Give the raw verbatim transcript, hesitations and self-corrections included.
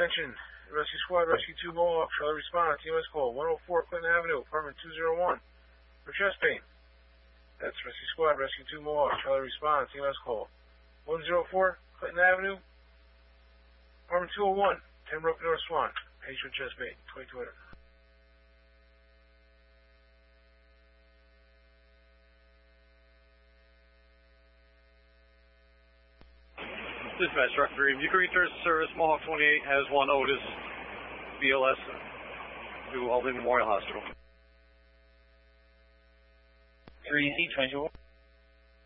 Attention, Rescue Squad, Rescue two Mohawk, Charlie respond, T M S call, one oh four Clinton Avenue, apartment two oh one, for chest pain. That's Rescue Squad, Rescue two Mohawk, Charlie respond, T M S call, one oh four Clinton Avenue, apartment two oh one, ten Brook North Swan, patient chest pain, twenty-two hundred. Dispatch, Truck three. You can return service. Mohawk twenty-eight has one Otis B L S to Albany Memorial Hospital. three Z twenty-two.